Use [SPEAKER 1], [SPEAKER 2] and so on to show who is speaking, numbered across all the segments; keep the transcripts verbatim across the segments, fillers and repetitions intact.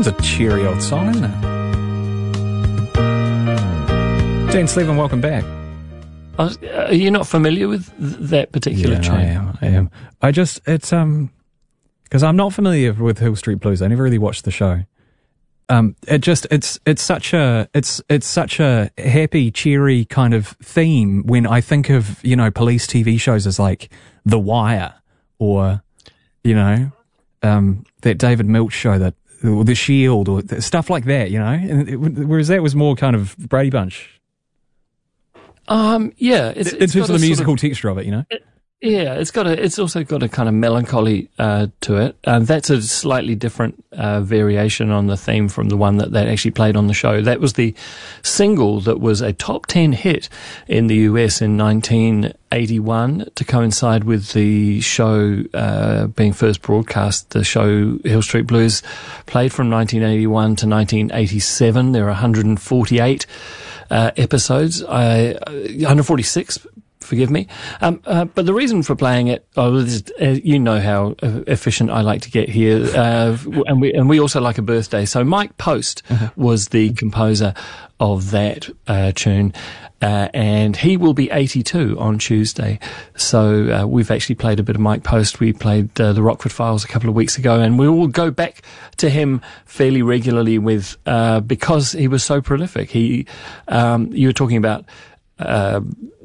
[SPEAKER 1] one's a cheery old song, isn't it? Dan Slevin, welcome back.
[SPEAKER 2] Uh, are you not familiar with th- that particular
[SPEAKER 1] yeah,
[SPEAKER 2] tune?
[SPEAKER 1] I am. I am. I just, it's, um, because I'm not familiar with Hill Street Blues. I never really watched the show. Um, it just, it's, it's such a, it's, it's such a happy, cheery kind of theme when I think of, you know, police T V shows as like The Wire or, you know, um, that David Milch show that, or The Shield or stuff like that, you know, and it, whereas that was more kind of Brady Bunch.
[SPEAKER 2] Um, yeah, it's,
[SPEAKER 1] in
[SPEAKER 2] it's
[SPEAKER 1] terms of the musical
[SPEAKER 2] sort of,
[SPEAKER 1] texture of it, you know.
[SPEAKER 2] It, yeah, it's got a. It's also got a kind of melancholy uh, to it, and that's a slightly different uh, variation on the theme from the one that they actually played on the show. That was the single that was a top ten hit in the U S in nineteen eighty-one to coincide with the show uh, being first broadcast. The show Hill Street Blues played from nineteen eighty-one to nineteen eighty-seven. There are one hundred forty-eight uh, episodes. I, one hundred forty-six. Forgive me. Um, uh, but the reason for playing it, oh, is, uh, you know how efficient I like to get here, uh, and we and we also like a birthday. So Mike Post uh-huh. was the composer of that uh, tune, uh, and he will be eighty-two on Tuesday. So uh, we've actually played a bit of Mike Post. We played uh, the Rockford Files a couple of weeks ago, and we will go back to him fairly regularly with uh, because he was so prolific. He, um, you were talking about. Uh,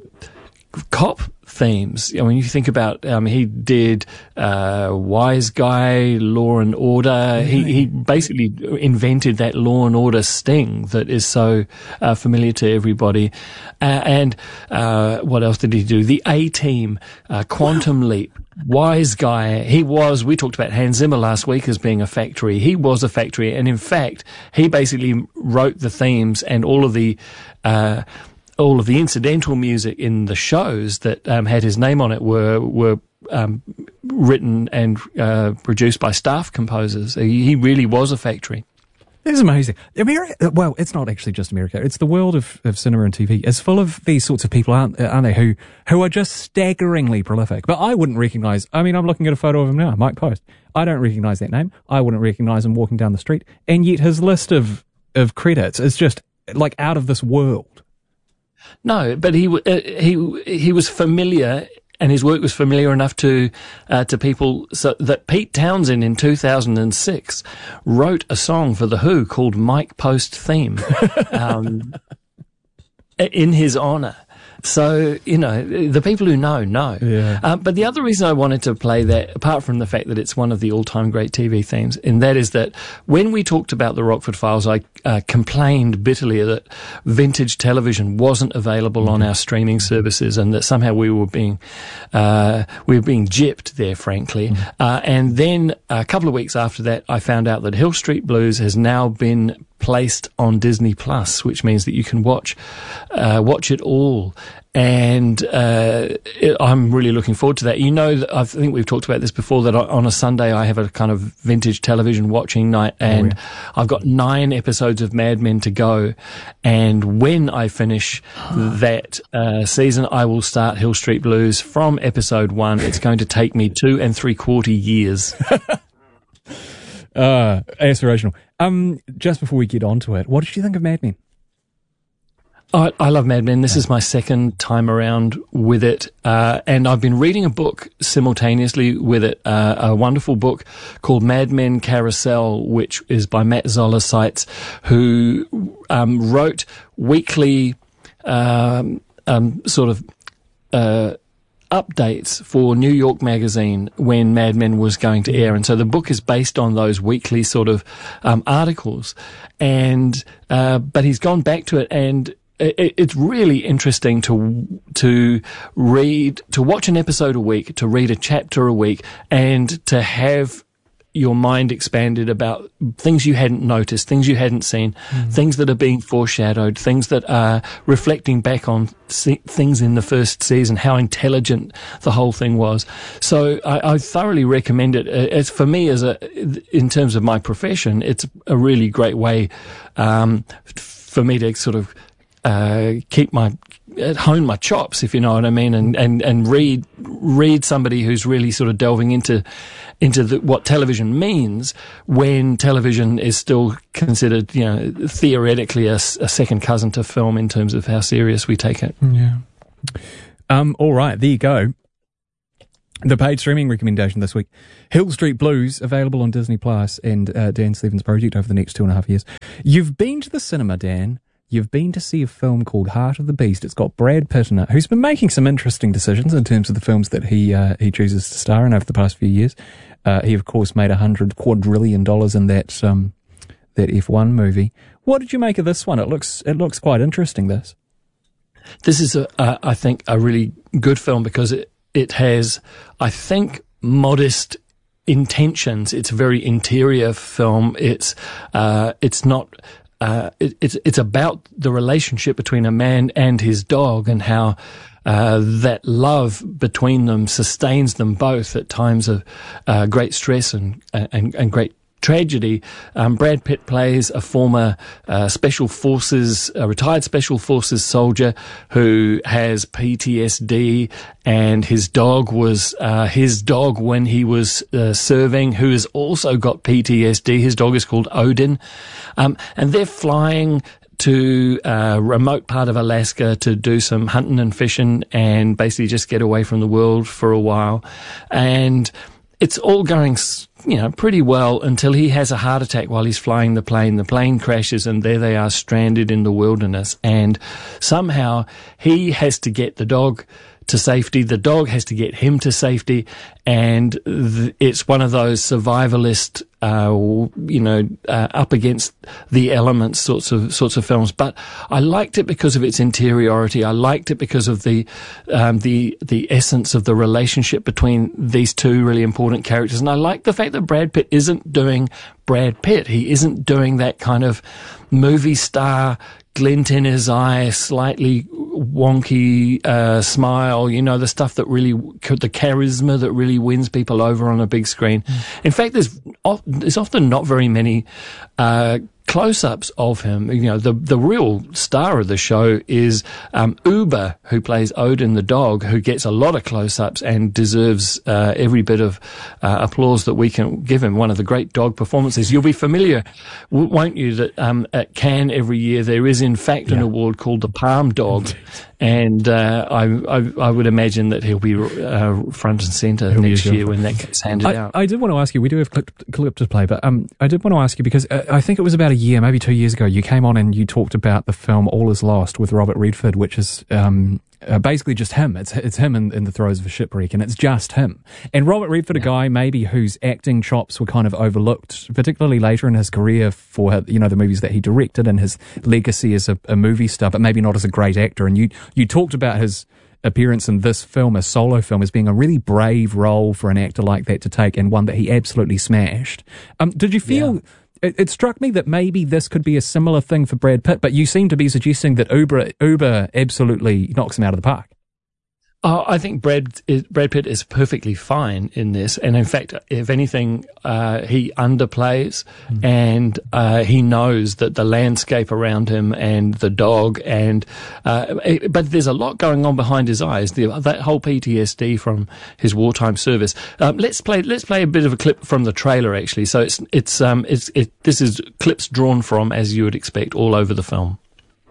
[SPEAKER 2] cop themes. I mean, you think about, um, he did, uh, Wise Guy, Law and Order. He, he basically invented that Law and Order sting that is so, uh, familiar to everybody. Uh, and, uh, what else did he do? The A-Team, uh, Quantum Leap. Wise Guy, he was, we talked about Hans Zimmer last week as being a factory. He was a factory. And in fact, he basically wrote the themes and all of the, uh, all of the incidental music in the shows that um, had his name on it were were um, written and uh, produced by staff composers. He, he really was a factory.
[SPEAKER 1] It's amazing. America, well, it's not actually just America. It's the world of, of cinema and T V. It's full of these sorts of people, aren't, aren't they, who, who are just staggeringly prolific. But I wouldn't recognise, I mean, I'm looking at a photo of him now, Mike Post. I don't recognise that name. I wouldn't recognise him walking down the street. And yet his list of, of credits is just, like, out of this world.
[SPEAKER 2] No, but he uh, he he was familiar, and his work was familiar enough to uh, to people so that Pete Townsend in two thousand six wrote a song for The Who called Mike Post Theme um, in his honour. So, you know, the people who know, know.
[SPEAKER 1] Yeah.
[SPEAKER 2] Uh, but the other reason I wanted to play that, apart from the fact that it's one of the all-time great T V themes, and that is that when we talked about the Rockford Files, I uh, complained bitterly that vintage television wasn't available mm-hmm. on our streaming services, and that somehow we were being uh, we were being gypped there, frankly. Mm-hmm. Uh, and then a couple of weeks after that, I found out that Hill Street Blues has now been placed on Disney Plus, which means that you can watch uh, watch it all. And uh, it, I'm really looking forward to that. You know, that I think we've talked about this before, that on a Sunday I have a kind of vintage television watching night, and oh, yeah. I've got nine episodes of Mad Men to go. And when I finish that uh, season, I will start Hill Street Blues from episode one. It's going to take me two and three quarter years.
[SPEAKER 1] uh, aspirational. Um, just before we get on to it, what did you think of Mad Men?
[SPEAKER 2] I, I love Mad Men. This is my second time around with it. Uh, and I've been reading a book simultaneously with it, uh, a wonderful book called Mad Men Carousel, which is by Matt Zoller Seitz, who um, wrote weekly um, um, sort of uh, updates for New York Magazine when Mad Men was going to air. And so the book is based on those weekly sort of um, articles. And uh, but he's gone back to it, and it's really interesting to to read, to watch an episode a week, to read a chapter a week, and to have your mind expanded about things you hadn't noticed, things you hadn't seen, mm. things that are being foreshadowed, things that are reflecting back on se- things in the first season, how intelligent the whole thing was. So I, I thoroughly recommend it. It's for me, as a in terms of my profession, it's a really great way um, for me to sort of Uh, keep my hone my chops, if you know what I mean, and, and, and read read somebody who's really sort of delving into into the, what television means when television is still considered, you know, theoretically a, a second cousin to film in terms of how serious we take it.
[SPEAKER 1] Yeah. Um. All right. There you go. The paid streaming recommendation this week: Hill Street Blues, available on Disney Plus, and uh, Dan Stevens' project over the next two and a half years. You've been to the cinema, Dan. You've been to see a film called Heart of the Beast. It's got Brad Pitt in it, who's been making some interesting decisions in terms of the films that he uh, he chooses to star in over the past few years. Uh, he, of course, made a hundred quadrillion dollars in that um, that F one movie. What did you make of this one? It looks it looks quite interesting. This
[SPEAKER 2] this is, a, uh, I think, a really good film because it it has, I think, modest intentions. It's a very interior film. It's uh, it's not. Uh, it, it's it's about the relationship between a man and his dog and how uh, that love between them sustains them both at times of uh, great stress and and, and great tragedy. Um, Brad Pitt plays a former uh, special forces, a retired special forces soldier who has P T S D, and his dog was uh, his dog when he was uh, serving, who has also got P T S D. His dog is called Odin, um, and they're flying to a remote part of Alaska to do some hunting and fishing and basically just get away from the world for a while. And it's all going, you know, pretty well until he has a heart attack while he's flying the plane. The plane crashes and there they are stranded in the wilderness. And somehow he has to get the dog to safety. The dog has to get him to safety. And th- it's one of those survivalist, uh, you know, uh, up against the elements sorts of, sorts of films. But I liked it because of its interiority. I liked it because of the, um, the, the essence of the relationship between these two really important characters. And I like the fact that Brad Pitt isn't doing Brad Pitt. He isn't doing that kind of movie star glint in his eye, slightly wonky uh, smile, you know, the stuff that really, the charisma that really wins people over on a big screen. Mm. In fact, there's, there's often not very many uh, close-ups of him. You know, the the real star of the show is um, Uber, who plays Odin the dog, who gets a lot of close-ups and deserves uh, every bit of uh, applause that we can give him. One of the great dog performances. You'll be familiar, won't you, that um, at Cannes every year there is in fact yeah. an award called the Palm Dog, and uh, I, I I would imagine that he'll be uh, front and centre he'll next year when that gets handed
[SPEAKER 1] I,
[SPEAKER 2] out.
[SPEAKER 1] I did want to ask you. We do have clip, clip to play, but um, I did want to ask you because uh, I think it was about a year, maybe two years ago, you came on and you talked about the film All Is Lost with Robert Redford, which is um, uh, basically just him. It's it's him in, in the throes of a shipwreck, and it's just him. And Robert Redford, yeah. a guy maybe whose acting chops were kind of overlooked, particularly later in his career for, you know, the movies that he directed and his legacy as a, a movie star, but maybe not as a great actor. And you you talked about his appearance in this film, a solo film, as being a really brave role for an actor like that to take, and one that he absolutely smashed. Um, did you feel... Yeah. It, it struck me that maybe this could be a similar thing for Brad Pitt, but you seem to be suggesting that Uber, Uber absolutely knocks him out of the park.
[SPEAKER 2] Oh, I think Brad Brad Pitt is perfectly fine in this, and in fact, if anything, uh, he underplays, mm. and uh, he knows that the landscape around him and the dog, and uh, it, but there's a lot going on behind his eyes. The, that whole P T S D from his wartime service. Um, let's play. Let's play a bit of a clip from the trailer, actually. So it's it's um it's it. This is clips drawn from, as you would expect, all over the film.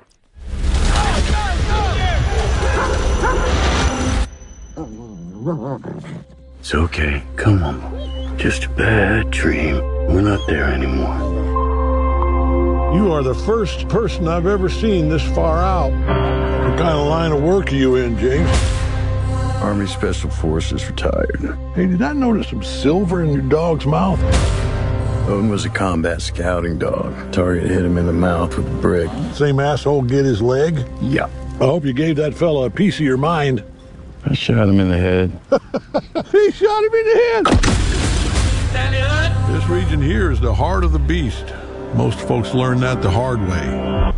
[SPEAKER 3] It's okay. Come on. Just a bad dream. We're not there anymore.
[SPEAKER 4] You are the first person I've ever seen this far out. What kind of line of work are you in, James?
[SPEAKER 3] Army Special Forces retired.
[SPEAKER 4] Hey, did I notice some silver in your dog's mouth?
[SPEAKER 3] Odin was a combat scouting dog. Target hit him in the mouth with a brick.
[SPEAKER 4] Same asshole get his leg?
[SPEAKER 3] Yeah.
[SPEAKER 4] I hope you gave that fella a piece of your mind.
[SPEAKER 3] I shot him in the head.
[SPEAKER 4] He shot him in the head! This region here is the heart of the beast. Most folks learn that the hard way.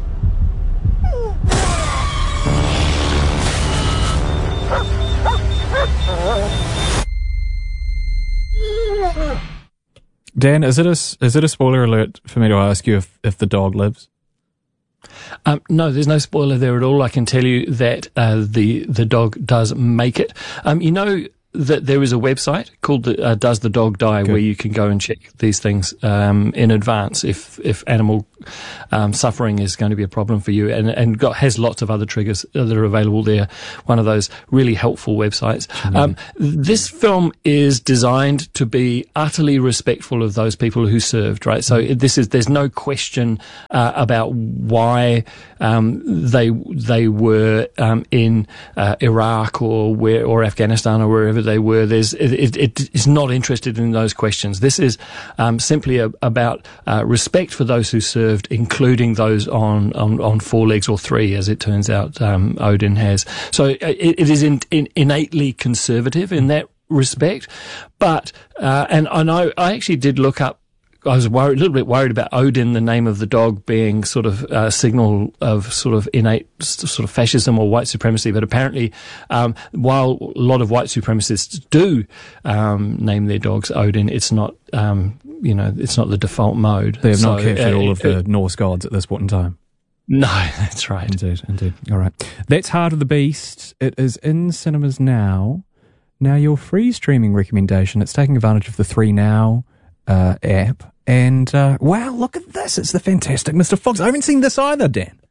[SPEAKER 1] Dan, is it a, is it a spoiler alert for me to ask you if, if the dog lives?
[SPEAKER 2] Um, no, there's no spoiler there at all. I can tell you that uh, the the dog does make it. Um, you know that there is a website called the, uh, Does the Dog Die,
[SPEAKER 1] Good.
[SPEAKER 2] where you can go and check these things um, in advance if if animal um, suffering is going to be a problem for you, and and got, has lots of other triggers that are available there. One of those really helpful websites. Mm-hmm. Um, this film is designed to be utterly respectful of those people who served. Right, so this is there's no question uh, about why um, they they were um, in uh, Iraq or where or Afghanistan or wherever they were. There's it, it, it is not interested in those questions. This is um, simply a, about uh, respect for those who served, including those on, on, on four legs or three, as it turns out um, Odin has. So it, it is in, in, innately conservative in that respect. But uh, and I know I actually did look up. I was worried, a little bit worried about Odin, the name of the dog, being sort of a signal of sort of innate sort of fascism or white supremacy. But apparently, um, while a lot of white supremacists do um, name their dogs Odin, it's not, um, you know, it's not the default mode.
[SPEAKER 1] They have
[SPEAKER 2] so,
[SPEAKER 1] not captured
[SPEAKER 2] uh,
[SPEAKER 1] all of
[SPEAKER 2] it,
[SPEAKER 1] the Norse gods at this point in time.
[SPEAKER 2] No, that's right.
[SPEAKER 1] Indeed, indeed. All right. That's Heart of the Beast. It is in cinemas now. Now, your free streaming recommendation, it's taking advantage of the three Now Uh, app, and uh, wow, look at this! It's the Fantastic Mister Fox. I haven't seen this either, Dan.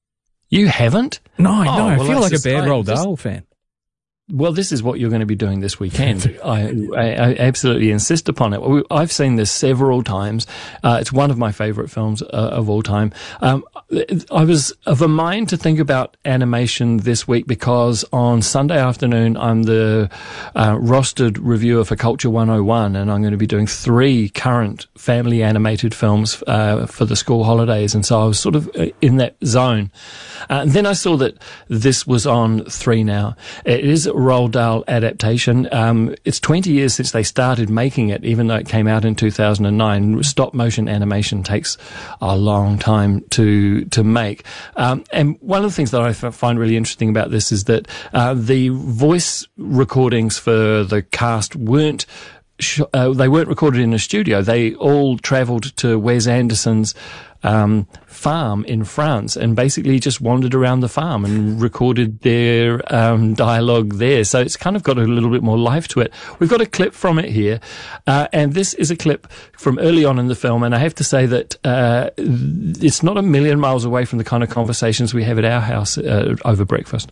[SPEAKER 2] You haven't?
[SPEAKER 1] No, I
[SPEAKER 2] Oh,
[SPEAKER 1] know. I
[SPEAKER 2] well,
[SPEAKER 1] feel like
[SPEAKER 2] that's
[SPEAKER 1] a bad
[SPEAKER 2] just-
[SPEAKER 1] Roald
[SPEAKER 2] I just-
[SPEAKER 1] Dahl fan.
[SPEAKER 2] Well, this is what you're going to be doing this weekend. I, I, I absolutely insist upon it. We- I've seen this several times. Uh, it's one of my favourite films uh, of all time. Um, I was of a mind to think about animation this week because on Sunday afternoon I'm the uh, rostered reviewer for Culture one oh one, and I'm going to be doing three current family animated films uh, for the school holidays, and so I was sort of in that zone. Uh, and then I saw that this was on three Now. It is a Roald Dahl adaptation. Um, it's twenty years since they started making it, even though it came out in two thousand nine. Stop motion animation takes a long time to to make. Um, and one of the things that I f- find really interesting about this is that uh, the voice recordings for the cast weren't sh- uh, they weren't recorded in a studio. They all travelled to Wes Anderson's Um, farm in France and basically just wandered around the farm and recorded their um, dialogue there. So it's kind of got a little bit more life to it. We've got a clip from it here, uh, and this is a clip from early on in the film, and I have to say that uh, it's not a million miles away from the kind of conversations we have at our house uh, over breakfast.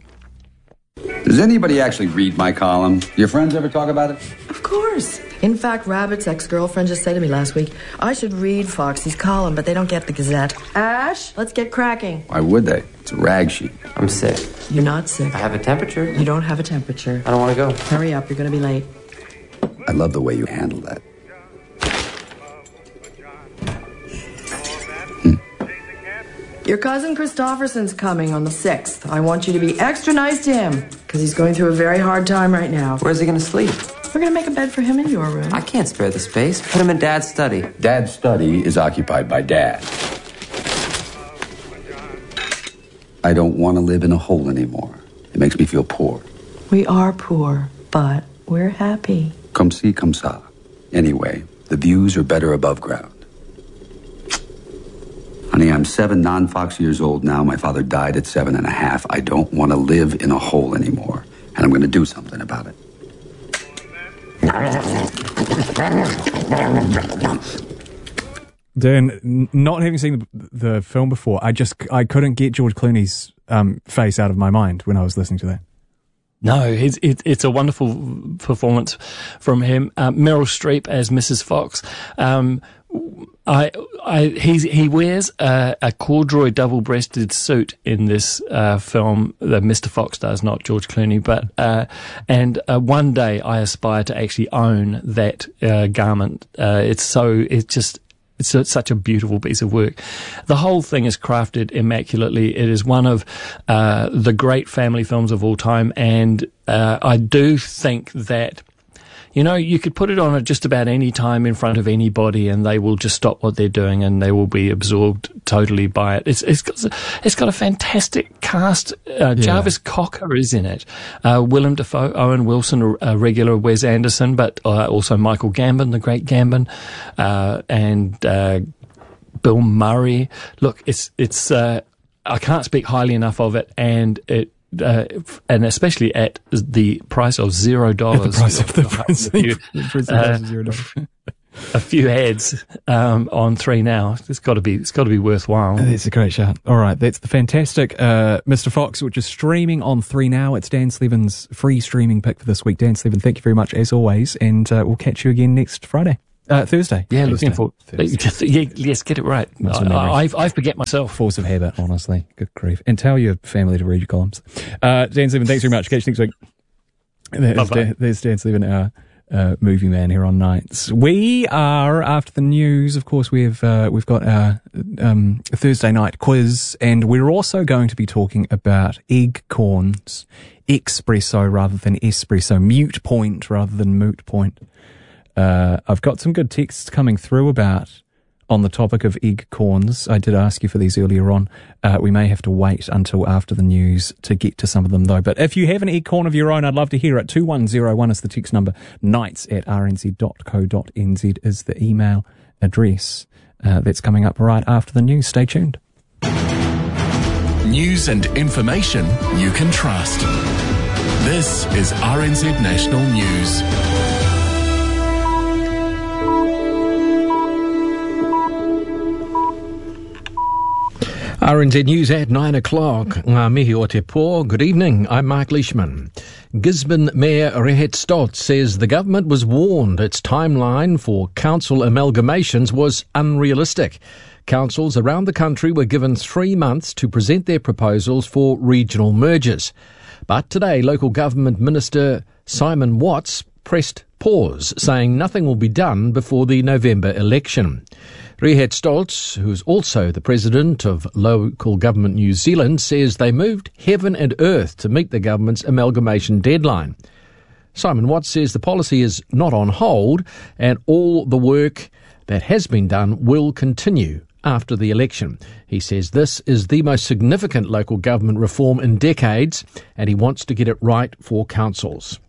[SPEAKER 5] Does anybody actually read my column? Your friends ever talk about it?
[SPEAKER 6] Of course. In fact, Rabbit's ex-girlfriend just said to me last week, I should read Foxy's column, but they don't get the Gazette. Ash, let's get cracking.
[SPEAKER 5] Why would they? It's a rag sheet.
[SPEAKER 7] I'm sick.
[SPEAKER 6] You're not sick.
[SPEAKER 7] I have a temperature.
[SPEAKER 6] You don't have a temperature.
[SPEAKER 7] I don't want to go.
[SPEAKER 6] Hurry up, you're going to be late.
[SPEAKER 5] I love the way you handle that.
[SPEAKER 6] Your cousin Christofferson's coming on the sixth. I want you to be extra nice to him, because he's going through a very hard time right now.
[SPEAKER 7] Where's he going to sleep?
[SPEAKER 6] We're going to make a bed for him in your room.
[SPEAKER 7] I can't spare the space. Put him in Dad's study.
[SPEAKER 5] Dad's study is occupied by Dad. I don't want to live in a hole anymore. It makes me feel poor.
[SPEAKER 6] We are poor, but we're happy.
[SPEAKER 5] Come see, come sa. Anyway, the views are better above ground. Honey, I'm seven non-Fox years old now. My father died at seven and a half. I don't want to live in a hole anymore. And I'm going to do something about it.
[SPEAKER 1] Dan, n- not having seen the, the film before, I just I couldn't get George Clooney's um, face out of my mind when I was listening to that.
[SPEAKER 2] No, it's, it, it's a wonderful performance from him. Uh, Meryl Streep as Missus Fox. Um, I, I, he's, he wears a, a corduroy double-breasted suit in this uh, film. That Mister Fox does, not George Clooney. But uh, and uh, one day I aspire to actually own that uh, garment. Uh, it's so it's just. It's a, such a beautiful piece of work. The whole thing is crafted immaculately. It is one of uh, the great family films of all time, and uh, I do think that, you know, you could put it on at just about any time in front of anybody, and they will just stop what they're doing, and they will be absorbed totally by it. It's it's got, it's got a fantastic cast. Uh, Jarvis Cocker is in it. Uh, Willem Dafoe, Owen Wilson, a regular Wes Anderson, but uh, also Michael Gambon, the great Gambon, uh, and uh, Bill Murray. Look, it's it's. Uh, I can't speak highly enough of it, and it. Uh, and especially at the price of zero dollars.
[SPEAKER 1] The price of the price
[SPEAKER 2] uh,
[SPEAKER 1] of zero dollars.
[SPEAKER 2] A few ads um, on three now. It's got to be. It's got to be worthwhile.
[SPEAKER 1] That's a great shout. All right, that's the fantastic uh, Mister Fox, which is streaming on three now. It's Dan Slevin's free streaming pick for this week. Dan Slevin, thank you very much as always, and uh, we'll catch you again next Friday. Uh, Thursday.
[SPEAKER 2] Yeah,
[SPEAKER 1] Thursday.
[SPEAKER 2] looking forward. Yeah, yes, get it right. I, I, I forget myself.
[SPEAKER 1] Force of habit, honestly. Good grief. And tell your family to read your columns. Uh, Dan Slevin, thanks very much. Catch you next week. There's, Dan, there's Dan Slevin, our uh, movie man here on Nights. We are, after the news, of course, we've, uh, we've got our um, Thursday night quiz, and we're also going to be talking about egg corns, espresso rather than espresso, mute point rather than moot point. Uh, I've got some good texts coming through about on the topic of egg corns. I did ask you for these earlier on. Uh, we may have to wait until after the news to get to some of them, though. But if you have an egg corn of your own, I'd love to hear it. two one zero one is the text number. Nights at r n z dot co dot n z is the email address. Uh, that's coming up right after the news. Stay tuned.
[SPEAKER 8] News and information you can trust. This is R N Z National News.
[SPEAKER 9] R N Z News at nine o'clock. Ngā mihi o te pō. Good evening. I'm Mark Leishman. Gisborne Mayor Rehet Stoltz says the government was warned its timeline for council amalgamations was unrealistic. Councils around the country were given three months to present their proposals for regional mergers. But today, local government minister Simon Watts pressed pause, saying nothing will be done before the November election. Rehet Stoltz, who's also the president of Local Government New Zealand, says they moved heaven and earth to meet the government's amalgamation deadline. Simon Watts says the policy is not on hold and all the work that has been done will continue after the election. He says this is the most significant local government reform in decades and he wants to get it right for councils.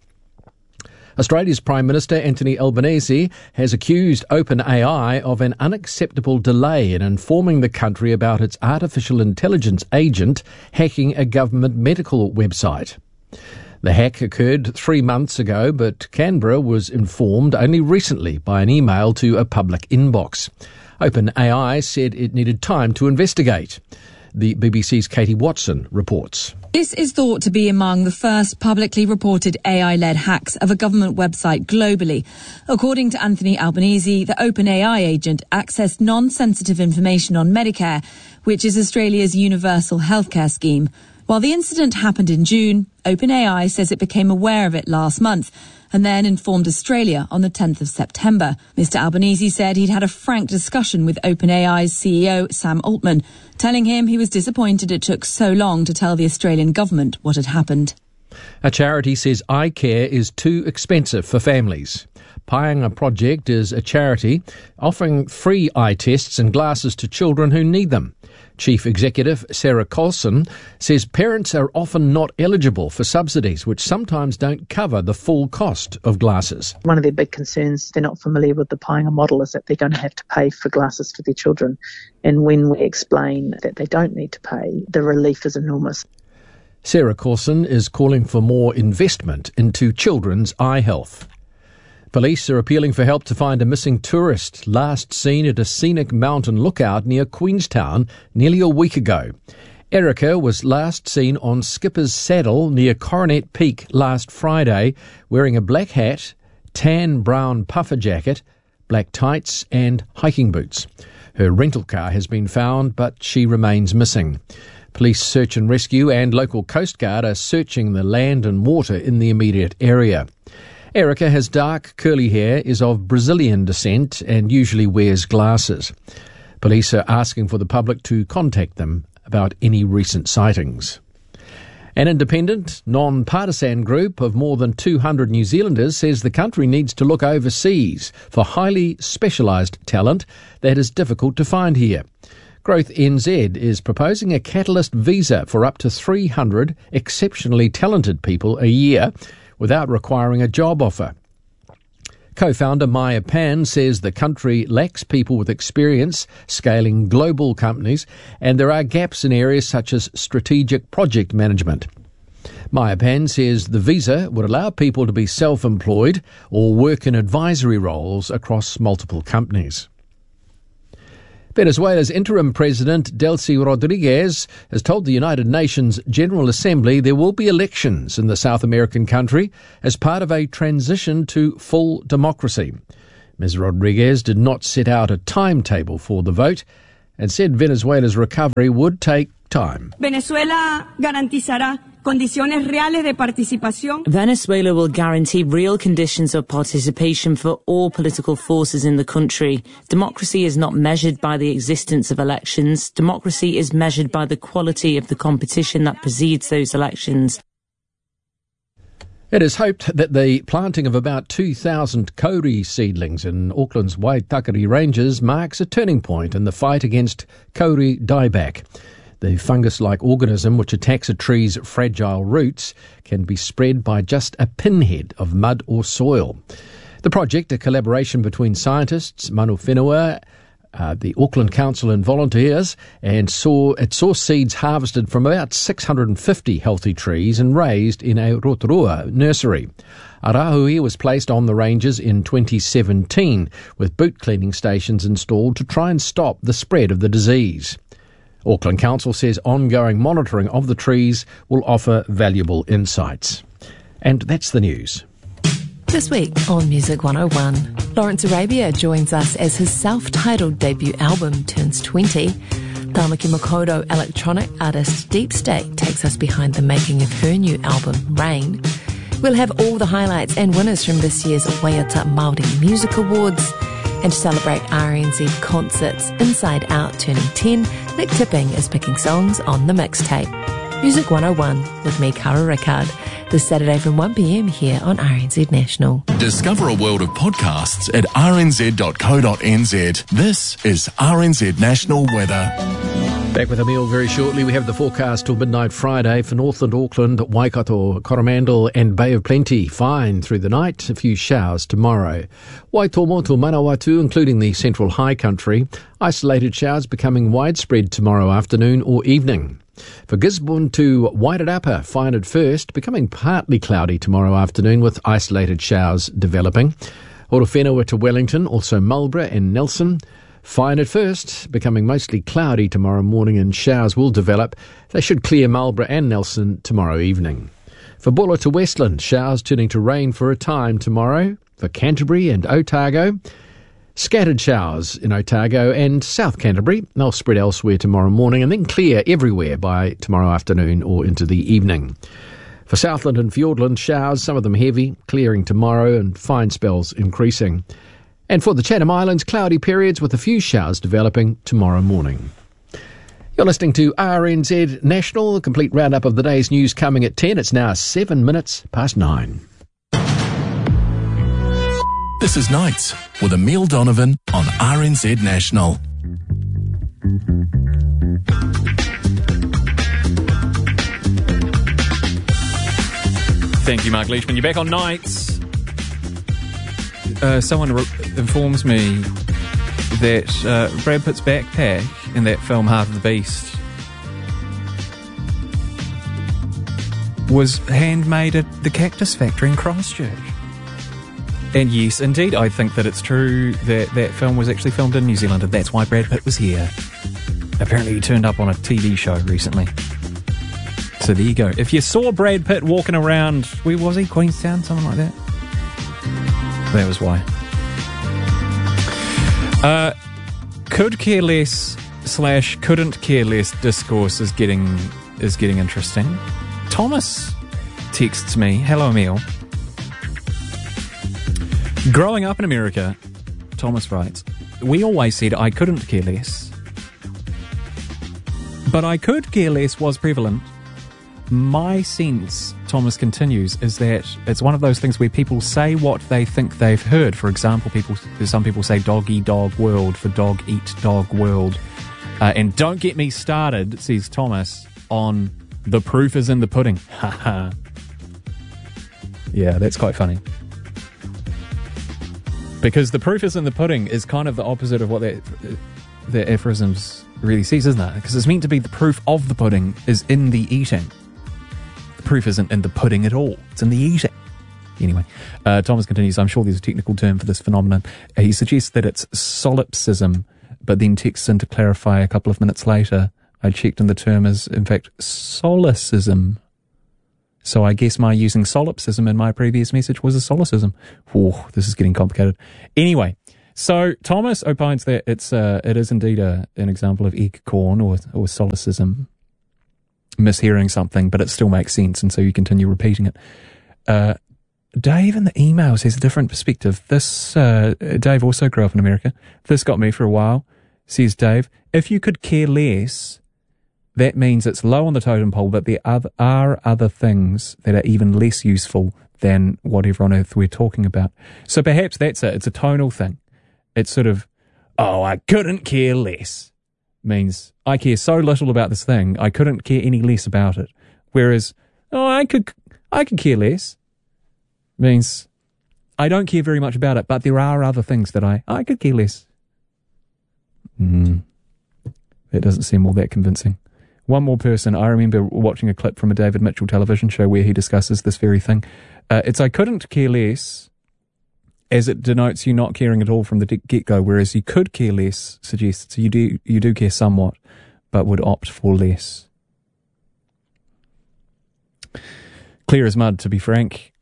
[SPEAKER 9] Australia's Prime Minister Anthony Albanese has accused OpenAI of an unacceptable delay in informing the country about its artificial intelligence agent hacking a government medical website. The hack occurred three months ago, but Canberra was informed only recently by an email to a public inbox. OpenAI said it needed time to investigate. The B B C's Katie Watson reports.
[SPEAKER 10] This is thought to be among the first publicly reported A I-led hacks of a government website globally. According to Anthony Albanese, the OpenAI agent accessed non-sensitive information on Medicare, which is Australia's universal healthcare scheme. While the incident happened in June, OpenAI says it became aware of it last month and then informed Australia on the tenth of September. Mister Albanese said he'd had a frank discussion with OpenAI's C E O, Sam Altman, telling him he was disappointed it took so long to tell the Australian government what had happened.
[SPEAKER 9] A charity says eye care is too expensive for families. Paenga Project is a charity offering free eye tests and glasses to children who need them. Chief Executive Sarah Colson says parents are often not eligible for subsidies, which sometimes don't cover the full cost of glasses.
[SPEAKER 11] One of their big concerns, if they're not familiar with the Paenga model, is that they're going to have to pay for glasses for their children. And when we explain that they don't need to pay, the relief is enormous.
[SPEAKER 9] Sarah Colson is calling for more investment into children's eye health. Police are appealing for help to find a missing tourist last seen at a scenic mountain lookout near Queenstown nearly a week ago. Erica was last seen on Skipper's Saddle near Coronet Peak last Friday, wearing a black hat, tan brown puffer jacket, black tights and hiking boots. Her rental car has been found, but she remains missing. Police search and rescue and local Coast Guard are searching the land and water in the immediate area. Erica has dark curly hair, is of Brazilian descent and usually wears glasses. Police are asking for the public to contact them about any recent sightings. An independent, non-partisan group of more than two hundred New Zealanders says the country needs to look overseas for highly specialised talent that is difficult to find here. Growth N Z is proposing a catalyst visa for up to three hundred exceptionally talented people a year without requiring a job offer. Co-founder Maya Pan says the country lacks people with experience scaling global companies, and there are gaps in areas such as strategic project management. Maya Pan says the visa would allow people to be self-employed or work in advisory roles across multiple companies. Venezuela's interim president, Delcy Rodriguez, has told the United Nations General Assembly there will be elections in the South American country as part of a transition to full democracy. Miz Rodriguez did not set out a timetable for the vote and said Venezuela's recovery would take time.
[SPEAKER 12] Venezuela garantizará condiciones reales de participación.
[SPEAKER 13] Venezuela will guarantee real conditions of participation for all political forces in the country. Democracy is not measured by the existence of elections. Democracy is measured by the quality of the competition that precedes those elections.
[SPEAKER 9] It is hoped that the planting of about two thousand kauri seedlings in Auckland's Waitakere Ranges marks a turning point in the fight against kauri dieback. The fungus-like organism which attacks a tree's fragile roots can be spread by just a pinhead of mud or soil. The project, a collaboration between scientists, Manu Whenua, uh, the Auckland Council and volunteers, and saw it saw seeds harvested from about six hundred fifty healthy trees and raised in a Rotorua nursery. Arahui was placed on the ranges in twenty seventeen, with boot cleaning stations installed to try and stop the spread of the disease. Auckland Council says ongoing monitoring of the trees will offer valuable insights. And that's the news.
[SPEAKER 14] This week on Music one oh one, Lawrence Arabia joins us as his self-titled debut album turns twenty. Tamaki Makoto electronic artist Deep State takes us behind the making of her new album, Rain. We'll have all the highlights and winners from this year's Waiata Māori Music Awards. And to celebrate R N Z concerts Inside Out turning ten, Nick Tipping is picking songs on the mixtape. Music one oh one with me, Cara Rickard, this Saturday from one p.m. here on R N Z National.
[SPEAKER 8] Discover a world of podcasts at r n z dot co dot n z. This is R N Z National Weather.
[SPEAKER 9] Back with Emile very shortly. We have the forecast till midnight Friday for Northland, Auckland, Waikato, Coromandel and Bay of Plenty. Fine through the night. A few showers tomorrow. Waitomo to Manawatu, including the central high country. Isolated showers becoming widespread tomorrow afternoon or evening. For Gisborne to Wairarapa, fine at first, becoming partly cloudy tomorrow afternoon with isolated showers developing. Horowhenua to Wellington, also Marlborough and Nelson. Fine at first, becoming mostly cloudy tomorrow morning and showers will develop. They should clear Marlborough and Nelson tomorrow evening. For Buller to Westland, showers turning to rain for a time tomorrow. For Canterbury and Otago, scattered showers in Otago and South Canterbury. They'll spread elsewhere tomorrow morning and then clear everywhere by tomorrow afternoon or into the evening. For Southland and Fiordland, showers, some of them heavy, clearing tomorrow and fine spells increasing. And for the Chatham Islands, cloudy periods with a few showers developing tomorrow morning. You're listening to R N Z National, a complete roundup of the day's news coming at ten. It's now seven minutes past nine.
[SPEAKER 8] This is Nights with Emile Donovan on R N Z National.
[SPEAKER 1] Thank you, Mark Leishman. You're back on Nights. Uh, someone re- informs me that uh, Brad Pitt's backpack in that film Half of the Beast was handmade at the Cactus Factory in Christchurch. And yes, indeed, I think that it's true that that film was actually filmed in New Zealand, and that's why Brad Pitt was here. Apparently he turned up on a T V show recently. So there you go. If you saw Brad Pitt walking around, where was he? Queenstown? Something like that? That was why. Uh, could care less slash couldn't care less discourse is getting is getting interesting. Thomas texts me, hello Emile. Growing up in America, Thomas writes, we always said I couldn't care less. But I could care less was prevalent. My sense, Thomas continues, is that it's one of those things where people say what they think they've heard. For example, people, some people say dog eat dog world for dog eat dog world. Uh, and don't get me started, says Thomas, on the proof is in the pudding. Haha. Yeah, that's quite funny. Because the proof is in the pudding is kind of the opposite of what that, that aphorisms really says, isn't it? Because it's meant to be the proof of the pudding is in the eating. The proof isn't in the pudding at all. It's in the eating. Anyway, uh, Thomas continues, I'm sure there's a technical term for this phenomenon. Uh, he suggests that it's solipsism, but then texts in to clarify a couple of minutes later. I checked and the term is, in fact, solecism. So I guess my using solipsism in my previous message was a solecism. Oh, this is getting complicated. Anyway, so Thomas opines that it's uh, it is indeed a, an example of egg corn or, or solecism, mishearing something, but it still makes sense, and so you continue repeating it. Uh, Dave in the email says a different perspective. This, uh, Dave also grew up in America. This got me for a while, says Dave. If you could care less, that means it's low on the totem pole, but there are other things that are even less useful than whatever on earth we're talking about. So perhaps that's it. It's a tonal thing. It's sort of, oh, I couldn't care less. Means I care so little about this thing, I couldn't care any less about it. Whereas, oh, I could, I could care less. Means I don't care very much about it, but there are other things that I, I could care less. Mm. That doesn't seem all that convincing. One more person. I remember watching a clip from a David Mitchell television show where he discusses this very thing. Uh, it's I couldn't care less, as it denotes you not caring at all from the get-go, whereas you could care less suggests you do you do care somewhat, but would opt for less. Clear as mud, to be frank.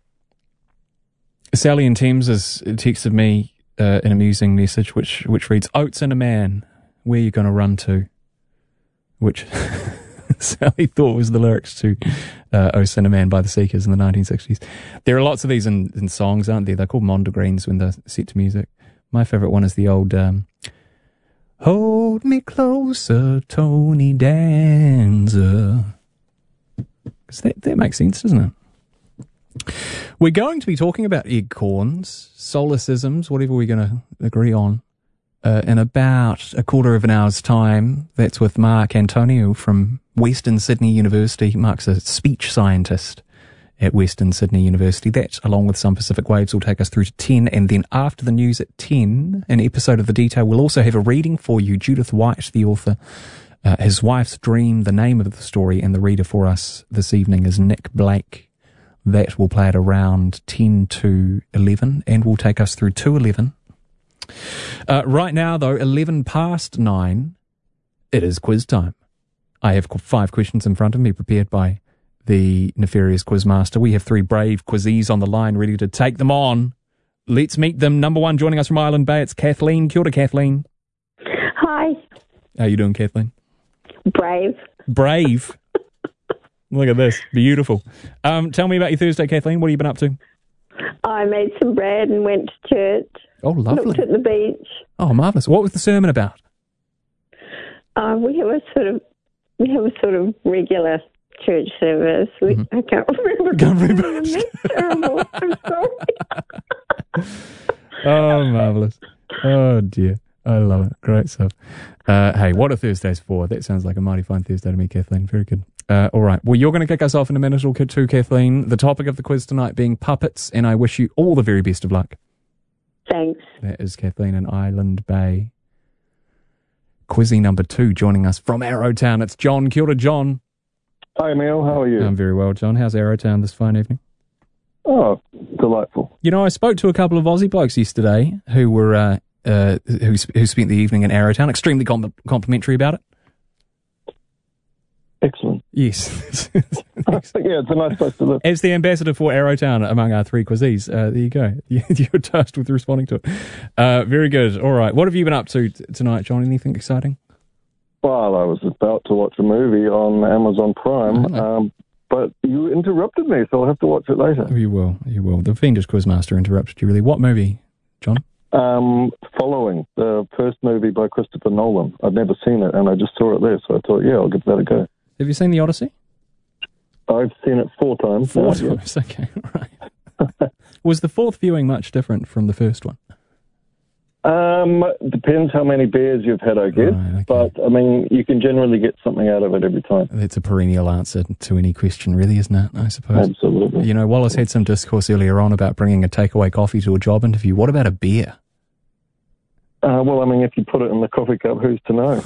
[SPEAKER 1] Sally in Thames has texted me uh, an amusing message which which reads, "Oats and a man, where you going to run to?" Which Sally thought was the lyrics to uh, "Oh Cinnamon" by the Seekers in the nineteen sixties. There are lots of these in, in songs, aren't there? They're called mondegreens when they're set to music. My favourite one is the old um, "Hold Me Closer, Tony Danza." That, that makes sense, doesn't it? We're going to be talking about egg corns, solecisms, whatever we're going to agree on, Uh, in about a quarter of an hour's time. That's with Mark Antonio from Western Sydney University. Mark's a speech scientist at Western Sydney University. That, along with some Pacific Waves, will take us through to ten. And then after the news at ten, an episode of The Detail, we'll also have a reading for you. Judith White, the author, uh, His Wife's Dream, the name of the story, and the reader for us this evening is Nick Blake. That will play at around ten to eleven and will take us through to eleven. Uh, right now, though, eleven past nine, it is quiz time. I have five questions in front of me prepared by the nefarious quizmaster. We have three brave quizzies on the line ready to take them on. Let's meet them. Number one, joining us from Island Bay, it's Kathleen. Kia ora, Kathleen.
[SPEAKER 15] Hi.
[SPEAKER 1] How you doing, Kathleen?
[SPEAKER 15] Brave.
[SPEAKER 1] Brave? Look at this. Beautiful. Um, tell me about your Thursday, Kathleen. What have you been up to?
[SPEAKER 15] I made some bread and went to church.
[SPEAKER 1] Oh, lovely.
[SPEAKER 15] Looked at the beach.
[SPEAKER 1] Oh, marvellous. What was the sermon about?
[SPEAKER 15] Uh, we have a sort of we have a sort of regular church service. We, mm-hmm. I can't remember.
[SPEAKER 1] Can't remember.
[SPEAKER 15] That's terrible. I'm sorry.
[SPEAKER 1] Oh, marvellous. Oh, dear. I love it. Great stuff. Uh, hey, what are Thursdays for? That sounds like a mighty fine Thursday to me, Kathleen. Very good. Uh, all right. Well, you're going to kick us off in a minute or two, Kathleen. The topic of the quiz tonight being puppets, and I wish you all the very best of luck.
[SPEAKER 15] Thanks.
[SPEAKER 1] That is Kathleen in Island Bay. Quizzy number two, joining us from Arrowtown. It's John. Kia ora, John.
[SPEAKER 16] Hi, Emil. How are you?
[SPEAKER 1] I'm very well, John. How's Arrowtown this fine evening?
[SPEAKER 16] Oh, delightful.
[SPEAKER 1] You know, I spoke to a couple of Aussie blokes yesterday who were uh, uh, who who spent the evening in Arrowtown. Extremely com- complimentary about it.
[SPEAKER 16] Excellent.
[SPEAKER 1] Yes.
[SPEAKER 16] Yeah, it's a nice place to live.
[SPEAKER 1] As the ambassador for Arrowtown among our three quizzies, uh, there you go. You're tasked with responding to it. Uh, very good. All right. What have you been up to t- tonight, John? Anything exciting?
[SPEAKER 16] Well, I was about to watch a movie on Amazon Prime, oh, um, but you interrupted me, so I'll have to watch it later.
[SPEAKER 1] Oh, you will. You will. The fiendish quizmaster interrupted you, really. What movie, John?
[SPEAKER 16] Um, Following, the first movie by Christopher Nolan. I'd never seen it, and I just saw it there, so I thought, yeah, I'll give that a go.
[SPEAKER 1] Have you seen The Odyssey?
[SPEAKER 16] I've seen it four times.
[SPEAKER 1] Four
[SPEAKER 16] now,
[SPEAKER 1] times, yeah. Okay, right. Was the fourth viewing much different from the first one?
[SPEAKER 16] Um, depends how many beers you've had, I guess. Right, okay. But, I mean, you can generally get something out of it every time.
[SPEAKER 1] That's a perennial answer to any question, really, isn't it, I suppose?
[SPEAKER 16] Absolutely.
[SPEAKER 1] You know, Wallace had some discourse earlier on about bringing a takeaway coffee to a job interview. What about a beer?
[SPEAKER 16] Uh, well, I mean, if you put it in the coffee cup, who's to know?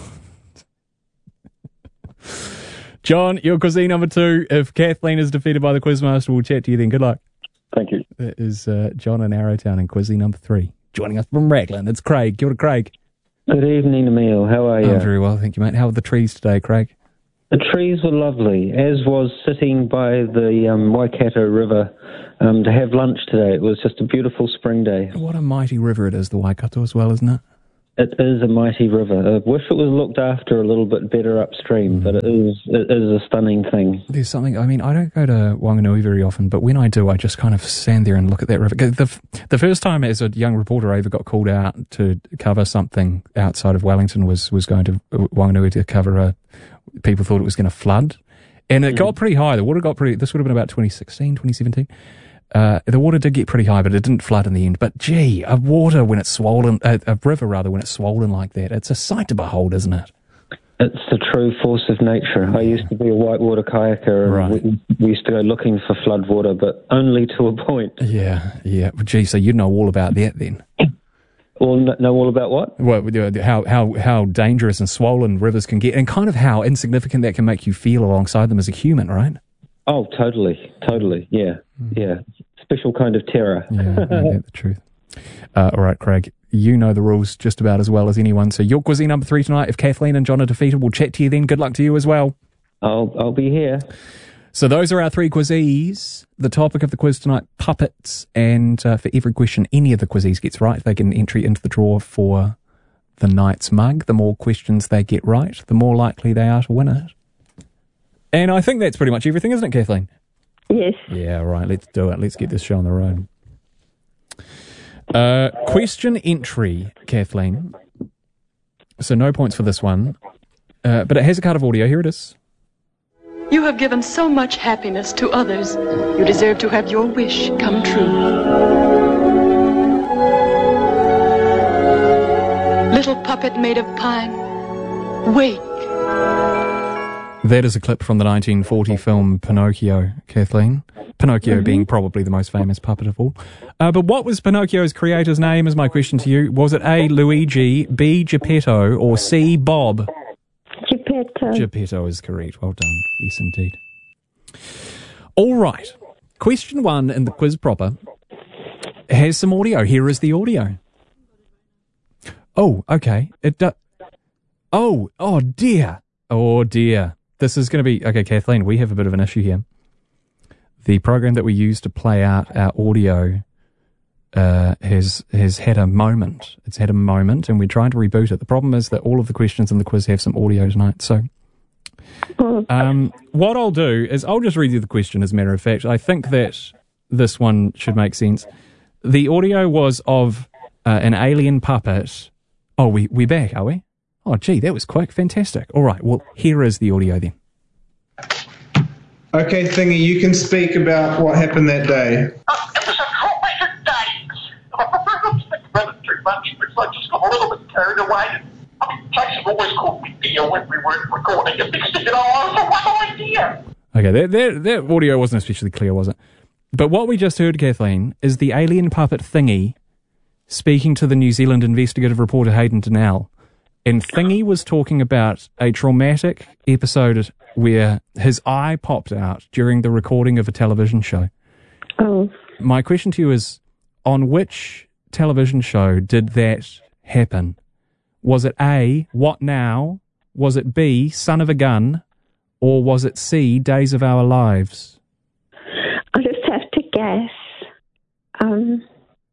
[SPEAKER 1] John, your cuisine number two. If Kathleen is defeated by the Quizmaster, we'll chat to you then. Good luck.
[SPEAKER 16] Thank you.
[SPEAKER 1] That is uh, John in Arrowtown in cuisine number three. Joining us from Raglan, it's Craig. Kia ora, Craig.
[SPEAKER 17] Good evening, Emil. How are you?
[SPEAKER 1] I'm very well, thank you, mate. How are the trees today, Craig?
[SPEAKER 17] The trees were lovely, as was sitting by the um, Waikato River um, to have lunch today. It was just a beautiful spring day.
[SPEAKER 1] What a mighty river it is, the Waikato as well, isn't it?
[SPEAKER 17] It is a mighty river. I wish it was looked after a little bit better upstream, mm. but it is it is a stunning thing.
[SPEAKER 1] There's something, I mean, I don't go to Wanganui very often, but when I do, I just kind of stand there and look at that river. The, the first time as a young reporter I ever got called out to cover something outside of Wellington was, was going to Wanganui to cover a, people thought it was going to flood. And it mm. got pretty high. The water got pretty, this would have been about twenty sixteen, twenty seventeen. Uh, the water did get pretty high, but it didn't flood in the end. But gee, a water when it's swollen, uh, a river rather, when it's swollen like that, it's a sight to behold, isn't it?
[SPEAKER 17] It's the true force of nature. I used to be a whitewater kayaker, and
[SPEAKER 1] right.
[SPEAKER 17] we, we used to go looking for flood water, but only to a point.
[SPEAKER 1] Yeah, yeah. Well, gee, so you know all about that then?
[SPEAKER 17] Well, know all about what?
[SPEAKER 1] Well, how how how dangerous and swollen rivers can get, and kind of how insignificant that can make you feel alongside them as a human, right?
[SPEAKER 17] Oh, totally, totally, yeah, mm. yeah. Special kind of terror.
[SPEAKER 1] Yeah, no, that's the truth. Uh, all right, Craig, you know the rules just about as well as anyone. So your cuisine number three tonight. If Kathleen and John are defeated, we'll chat to you then. Good luck to you as well.
[SPEAKER 17] I'll I'll be here.
[SPEAKER 1] So those are our three quizzes. The topic of the quiz tonight, puppets. And uh, for every question any of the quizzes gets right, they get an entry into the draw for the night's mug. The more questions they get right, the more likely they are to win it. And I think that's pretty much everything, isn't it, Kathleen?
[SPEAKER 15] Yes.
[SPEAKER 1] Yeah, right. Let's do it. Let's get this show on the road. Uh, question entry, Kathleen. So no points for this one. Uh, but it has a card of audio. Here it is.
[SPEAKER 18] You have given so much happiness to others. You deserve to have your wish come true. Little puppet made of pine, wake.
[SPEAKER 1] That is a clip from the nineteen forty film Pinocchio, Kathleen. Pinocchio mm-hmm. being probably the most famous puppet of all. Uh, but what was Pinocchio's creator's name is my question to you. Was it A, Luigi, B, Geppetto, or C, Bob?
[SPEAKER 15] Geppetto.
[SPEAKER 1] Geppetto is correct. Well done. Yes, indeed. All right. Question one in the quiz proper has some audio. Here is the audio. Oh, okay. It do- Oh, oh dear. Oh dear. This is going to be... Okay, Kathleen, we have a bit of an issue here. The program that we use to play out our audio uh, has has had a moment. It's had a moment, and we're trying to reboot it. The problem is that all of the questions in the quiz have some audio tonight. So um, what I'll do is I'll just read you the question as a matter of fact. I think that this one should make sense. The audio was of uh, an alien puppet. Oh, we, we're back, are we? Oh, gee, that was quick. Fantastic. All right, well, here is the audio then.
[SPEAKER 19] Okay, Thingy, you can speak about what happened that day.
[SPEAKER 20] Oh, it was a traumatic day. I prefer not to think about it too much because I just got a little bit carried away. I mean, Jason always called me dear when we weren't recording. A big stick it all over one idea.
[SPEAKER 1] Okay, that, that, that audio wasn't especially clear, was it? But what we just heard, Kathleen, is the alien puppet Thingy speaking to the New Zealand investigative reporter Hayden Donnell. And Thingy was talking about a traumatic episode where his eye popped out during the recording of a television show.
[SPEAKER 15] Oh.
[SPEAKER 1] My question to you is, on which television show did that happen? Was it A, What Now? Was it B, Son of a Gun? Or was it C, Days of Our Lives?
[SPEAKER 15] I just have to guess. Um...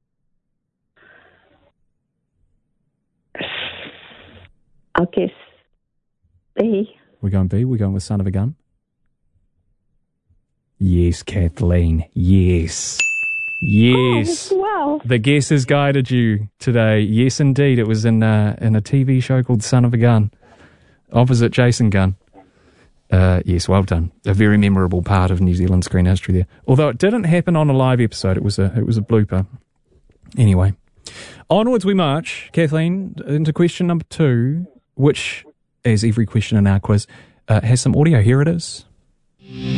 [SPEAKER 15] I guess B.
[SPEAKER 1] We're going B? We're going with Son of a Gun? Yes, Kathleen. Yes. Yes.
[SPEAKER 15] Oh, wow.
[SPEAKER 1] The guess has guided you today. Yes, indeed. It was in, uh, in a T V show called Son of a Gun, opposite Jason Gunn. Uh, yes, well done. A very memorable part of New Zealand screen history there. Although it didn't happen on a live episode. It was a, it was a blooper. Anyway. Onwards we march, Kathleen, into question number two, which, as every question in our quiz, uh, has some audio. Here it is.